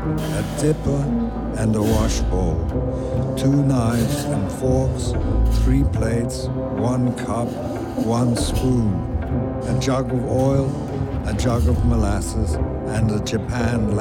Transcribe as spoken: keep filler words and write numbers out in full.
a dipper and a washbowl, two knives and forks, three plates, one cup, one spoon, a jug of oil, a jug of molasses, and a Japan